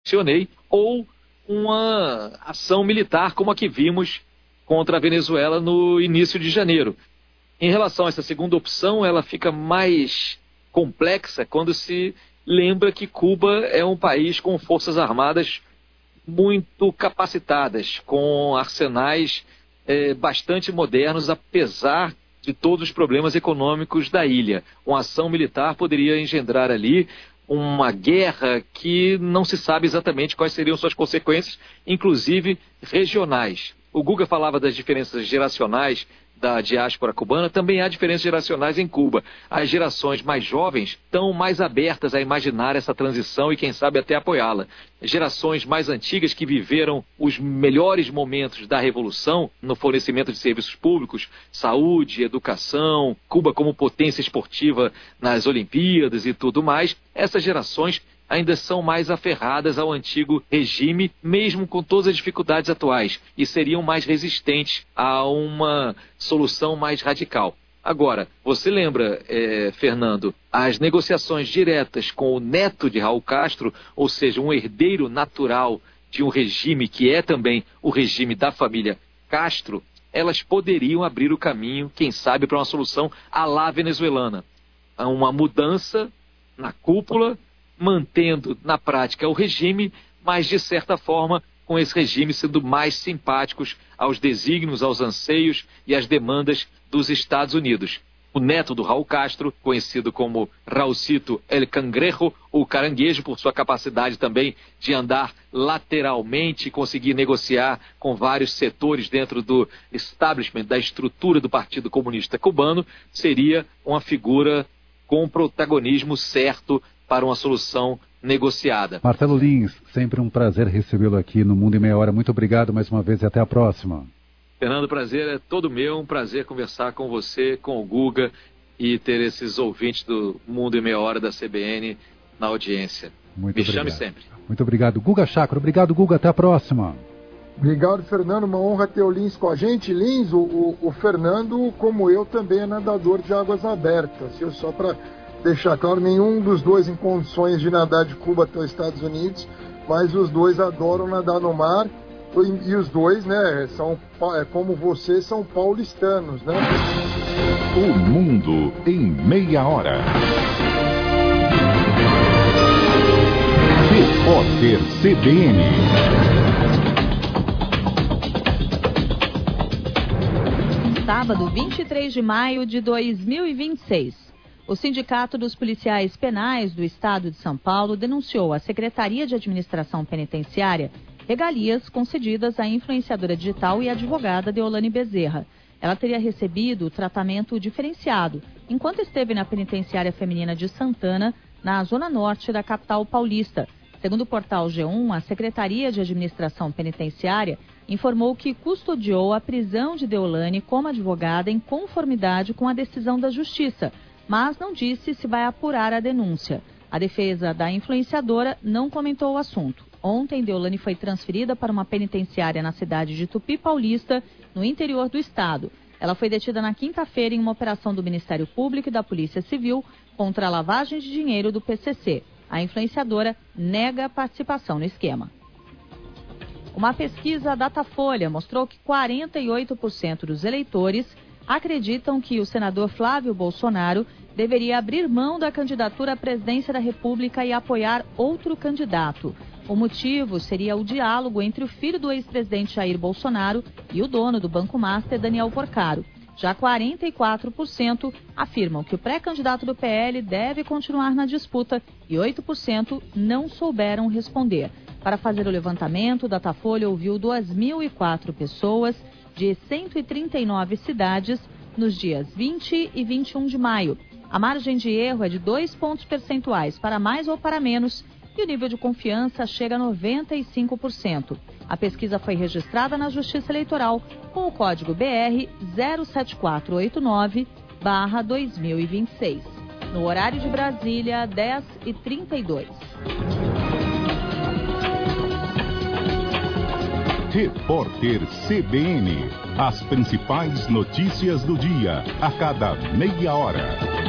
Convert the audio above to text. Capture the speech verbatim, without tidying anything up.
mencionei, ou uma ação militar como a que vimos contra a Venezuela no início de janeiro. Em relação a essa segunda opção, ela fica mais complexa quando se lembra que Cuba é um país com forças armadas muito capacitadas, com arsenais eh, bastante modernos, apesar de todos os problemas econômicos da ilha. Uma ação militar poderia engendrar ali uma guerra que não se sabe exatamente quais seriam suas consequências, inclusive regionais. O Guga falava das diferenças geracionais da diáspora cubana, também há diferenças geracionais em Cuba. As gerações mais jovens estão mais abertas a imaginar essa transição e, quem sabe, até apoiá-la. Gerações mais antigas que viveram os melhores momentos da Revolução no fornecimento de serviços públicos, saúde, educação, Cuba como potência esportiva nas Olimpíadas e tudo mais, essas gerações ainda são mais aferradas ao antigo regime, mesmo com todas as dificuldades atuais, e seriam mais resistentes a uma solução mais radical. Agora, você lembra, eh, Fernando, as negociações diretas com o neto de Raul Castro, ou seja, um herdeiro natural de um regime que é também o regime da família Castro, elas poderiam abrir o caminho, quem sabe, para uma solução à la venezuelana. Uma mudança na cúpula, mantendo na prática o regime, mas de certa forma com esse regime sendo mais simpáticos aos desígnios, aos anseios e às demandas dos Estados Unidos. O neto do Raul Castro, conhecido como Raulcito El Cangrejo, o caranguejo, por sua capacidade também de andar lateralmente e conseguir negociar com vários setores dentro do establishment, da estrutura do Partido Comunista Cubano, seria uma figura com protagonismo certo para uma solução negociada. Marcelo Lins, sempre um prazer recebê-lo aqui no Mundo em Meia Hora. Muito obrigado mais uma vez e até a próxima. Fernando, o prazer é todo meu, um prazer conversar com você, com o Guga e ter esses ouvintes do Mundo em Meia Hora da C B N na audiência. Muito Me obrigado. chame sempre. Muito obrigado. Guga Chakra, obrigado, Guga, até a próxima. Obrigado, Fernando, uma honra ter o Lins com a gente. Lins, o, o, o Fernando, como eu, também é nadador de águas abertas, eu só para deixar claro, nenhum dos dois em condições de nadar de Cuba até os Estados Unidos, mas os dois adoram nadar no mar, e os dois, né, são, é, como você, são paulistanos, né? O Mundo em Meia Hora. Repórter C B N. Sábado, vinte e três de maio de dois mil e vinte e seis. O Sindicato dos Policiais Penais do Estado de São Paulo denunciou à Secretaria de Administração Penitenciária regalias concedidas à influenciadora digital e advogada Deolane Bezerra. Ela teria recebido tratamento diferenciado enquanto esteve na penitenciária feminina de Santana, na zona norte da capital paulista. Segundo o portal G um, a Secretaria de Administração Penitenciária informou que custodiou a prisão de Deolane como advogada em conformidade com a decisão da Justiça, mas não disse se vai apurar a denúncia. A defesa da influenciadora não comentou o assunto. Ontem, Deolane foi transferida para uma penitenciária na cidade de Tupi Paulista, no interior do estado. Ela foi detida na quinta-feira em uma operação do Ministério Público e da Polícia Civil contra a lavagem de dinheiro do P C C. A influenciadora nega participação no esquema. Uma pesquisa Datafolha mostrou que quarenta e oito por cento dos eleitores acreditam que o senador Flávio Bolsonaro deveria abrir mão da candidatura à presidência da República e apoiar outro candidato. O motivo seria o diálogo entre o filho do ex-presidente Jair Bolsonaro e o dono do Banco Master, Daniel Porcaro. Já quarenta e quatro por cento afirmam que o pré-candidato do P L deve continuar na disputa e oito por cento não souberam responder. Para fazer o levantamento, o Datafolha ouviu duas mil e quatro pessoas de cento e trinta e nove cidades nos dias vinte e vinte e um de maio. A margem de erro é de dois pontos percentuais para mais ou para menos e o nível de confiança chega a noventa e cinco por cento. A pesquisa foi registrada na Justiça Eleitoral com o código B R zero sete quatro oito nove barra dois mil e vinte e seis. No horário de Brasília, dez e trinta e dois. Repórter C B N. As principais notícias do dia, a cada meia hora.